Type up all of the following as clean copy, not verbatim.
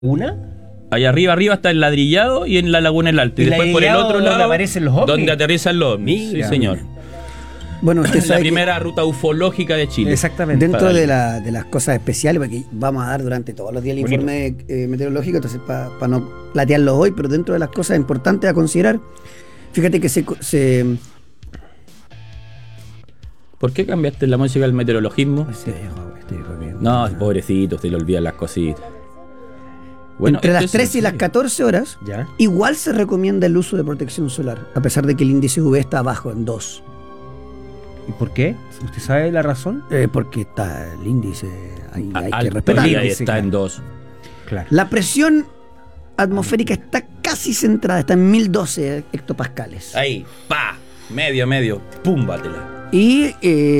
¿Una? Allá arriba está el ladrillado y en la laguna el alto. Y después por el otro lado donde aparecen los ovnis. Donde aterrizan los ovnis. Mira, sí, señor. Bueno, usted sabe La primera ruta ufológica de Chile. Exactamente. dentro de las cosas especiales, porque vamos a dar durante todos los días el Bonito. informe meteorológico, entonces para no platearlo hoy, pero dentro de las cosas importantes a considerar, fíjate que se ¿Por qué cambiaste la música al meteorologismo? No, pobrecito, usted le olvida las cositas. Bueno, entre las esto 13 y las 14 horas, Ya. igual se recomienda el uso de protección solar, a pesar de que el índice UV está bajo en 2. ¿Y por qué? ¿Usted sabe la razón? Porque está el índice, hay que Alto, respetarlo. y ahí índice, está claro. en 2. Claro. La presión atmosférica está casi centrada, está en 1012 hectopascales. Ahí, pa, medio, pum, bátela. Y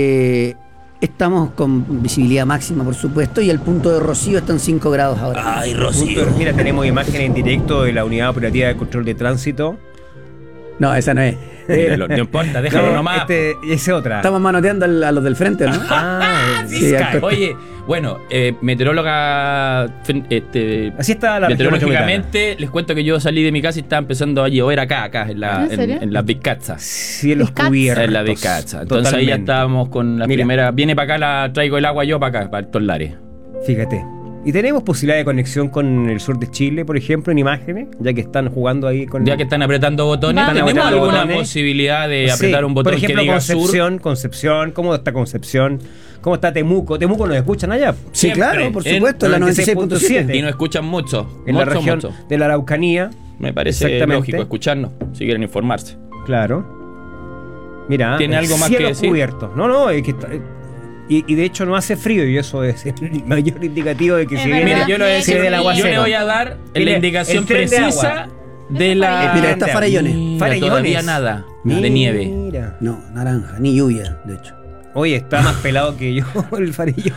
estamos con visibilidad máxima, por supuesto, y el punto de rocío está en 5 grados ahora. Ay, Rocío. Mira, tenemos imágenes en directo de la Unidad Operativa de Control de Tránsito. No, esa no es. No importa, déjalo No, nomás. Esa otra. Estamos manoteando a los del frente, ¿no? Sí, al costo. Oye, bueno, meteoróloga, así está la región meteorológicamente, les cuento que yo salí de mi casa y estaba empezando a llover acá ¿En serio? en las Vizcachas. cielos Cats. cubiertos. En la Vizcacha. Entonces ahí ya Totalmente. estábamos con la Mira. primera. Viene para acá, traigo el agua yo para acá, para estos lares. Fíjate. ¿Y tenemos posibilidad de conexión con el sur de Chile, por ejemplo, en imágenes? Ya que están jugando ahí con... Ya que están apretando botones, Van ¿tenemos apretando alguna botones. posibilidad de Sí, apretar un botón por ejemplo, que diga sur? Concepción, ¿cómo está Concepción? ¿Cómo está Temuco? ¿Temuco nos escuchan allá? Sí, Siempre, claro, por en supuesto, la 96.7. Y nos escuchan mucho. En la mucho, región mucho. de la Araucanía. Me parece Exactamente. lógico escucharnos, si quieren informarse. Claro. Mira, ¿Tiene algo más cielos que decir? cubiertos. No, es que está- y de hecho no hace frío y eso es el mayor indicativo de que Es se verdad. viene, Mira, yo lo Sí, decía, sí, del sí. aguacero. yo le voy a dar Mire, la indicación el tren de precisa agua. de la... Mira, está Farellones. Mira, Farellones. todavía nada de nieve. Mira. No, naranja, ni lluvia, de hecho. Oye, está más pelado que yo el farellón.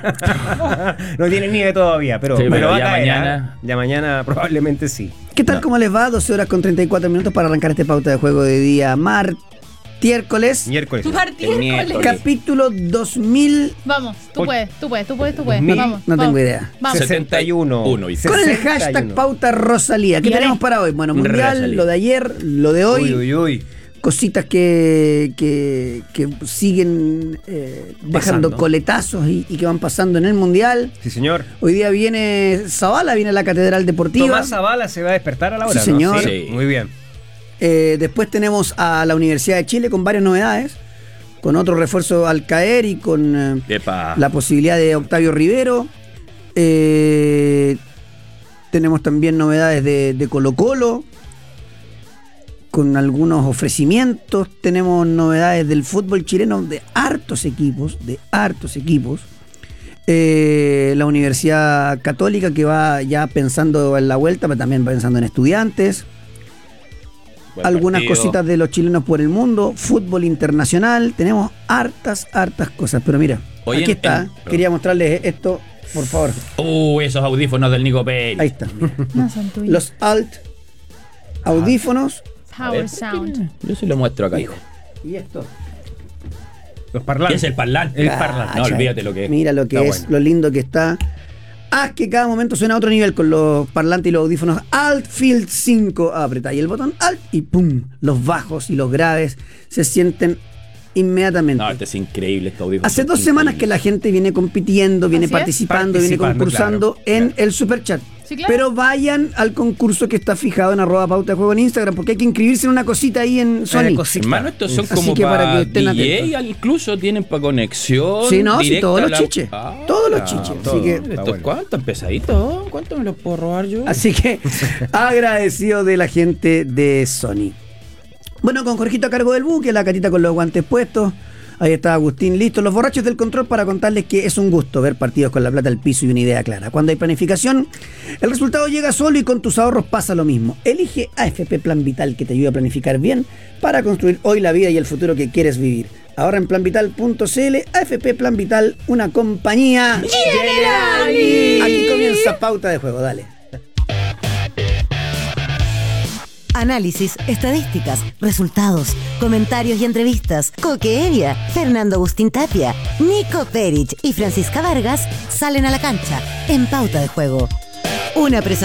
No tiene nieve todavía, pero, Sí, pero pero va a ya caer, mañana- ¿eh? Ya mañana probablemente sí. ¿Qué tal? ¿Cómo les va? 12 horas con 34 minutos para arrancar este pauta de juego de día miércoles. Miércoles. Miércoles. Capítulo 2000 Vamos, tú Uy. puedes. Mil- Vamos. no vamos. tengo idea. Vamos. 61. dice. Con el 61. hashtag pauta Rosalía. ¿Qué Y tenemos ahí- para hoy? Bueno, mundial, Rosalía. lo de ayer, lo de hoy. Uy. Cositas que siguen dejando Pasando. coletazos y que van pasando en el mundial. Sí, señor. Hoy día viene Zavala, viene la Catedral Deportiva. Tomás Zavala se va a despertar a la hora, Sí, señor. ¿no? Sí. Muy bien. Después tenemos a la Universidad de Chile con varias novedades, con otro refuerzo al caer y con Epa. la posibilidad de Octavio Rivero. Tenemos también novedades de Colo-Colo, con algunos ofrecimientos. Tenemos novedades del fútbol chileno de hartos equipos, La Universidad Católica que va ya pensando en la vuelta, pero también va pensando en estudiantes. Buen Algunas partido. cositas de los chilenos por el mundo, fútbol internacional, tenemos hartas cosas, pero mira, Oye, aquí está, quería mostrarles esto, por favor, Esos audífonos del Nico Pérez. ahí está, mira. No son tuyos. Los alt audífonos Power Sound. Yo se lo muestro acá, hijo. y esto. Los ¿Qué parlantes. es el parlante? El parlante. No, olvídate lo que es. Mira lo que Está es, bueno. lo lindo que está. Haz que cada momento suena a otro nivel con los parlantes y los audífonos Alt Field 5. Apretáis el botón Alt y ¡pum! Los bajos y los graves se sienten inmediatamente. No, este es increíble este audífono. Hace 2 semanas que la gente viene compitiendo, viene ¿Así es? participando, viene Participando, concursando claro, en claro. el Superchat. Sí, claro. Pero vayan al concurso que está fijado en @pauta de juego en Instagram, porque hay que inscribirse en una cosita ahí en Sony. Hermano, estos son Así como que para para que estén DJ, incluso tienen para conexión. Sí, no, sí, directa todos a los la- chiches. Todos los chiches. todo. Así que, Está bueno. ¿Cuántos pesaditos? ¿Cuánto me los puedo robar yo? así que agradecido de la gente de Sony. Bueno, con Jorgito a cargo del buque, la Catita con los guantes puestos. Ahí está Agustín listo. Los borrachos del control para contarles que es un gusto ver partidos con la plata al piso y una idea clara. Cuando hay planificación, el resultado llega solo y con tus ahorros pasa lo mismo. Elige AFP Plan Vital que te ayuda a planificar bien para construir hoy la vida y el futuro que quieres vivir. Ahorra en planvital.cl. AFP Plan Vital, una compañía Generali. Aquí comienza Pauta de Juego, dale. Análisis, estadísticas, resultados, comentarios y entrevistas. Coque Evia, Fernando Agustín Tapia, Nico Perich y Francisca Vargas salen a la cancha en Pauta de Juego. Una